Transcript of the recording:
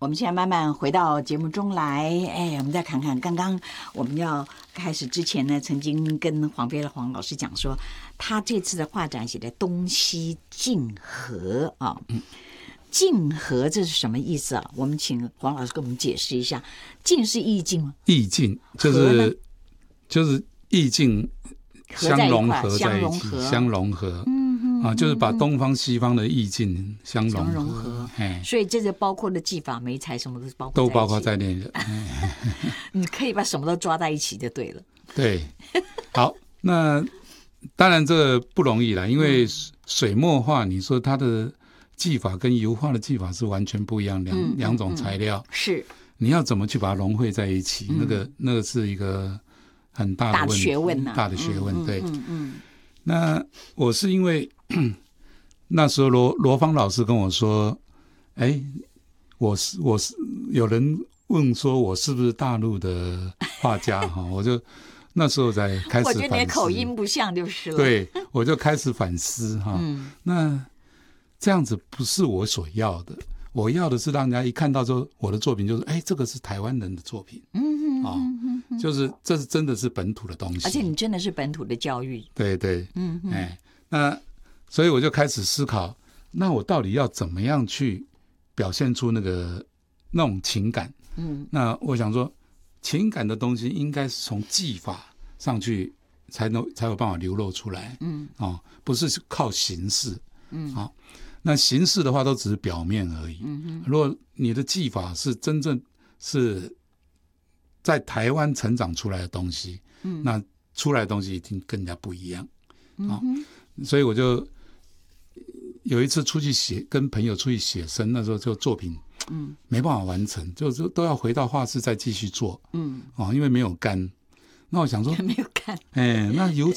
我们现在慢慢回到节目中来，我们再看看刚刚我们要开始之前呢，曾经跟黄飞黄老师讲说，他这次的画展写的东西竞合啊。竞合这是什么意思啊？我们请黄老师给我们解释一下。竞是意境吗？ 意境就是意境相融合在一起，相融合。就是把东方西方的意境相融合。 所以这个包括的技法、媒材什么都包括在内的。 你可以把什么都抓在一起就对了。 对，好，那当然这个不容易啦，因为水墨画，你说它的技法跟油画的技法是完全不一样，两种材料， 是你要怎么去把它融汇在一起，那个是一个很大的问题，大的学问，对。那我是因为那时候罗芳老师跟我说，我是有人问说我是不是大陆的画家我就那时候才开始反思， 我觉得你的口音不像就是了。 对，我就开始反思那这样子不是我所要的，我要的是让人家一看到之后我的作品就是这个是台湾人的作品，就是这是真的是本土的东西， 而且你真的是本土的教育， 对对，那所以我就开始思考，那我到底要怎么样去表现出那种情感？那我想说，情感的东西应该是从技法上去才有办法流露出来，不是靠形式，那形式的话都只是表面而已。如果你的技法是真正是在台湾成长出来的东西，那出来的东西一定跟人家不一样。所以我就有一次跟朋友出去写生，那时候就作品没办法完成，就都要回到画室再继续做，因为没有干。那我想说没有干， 那油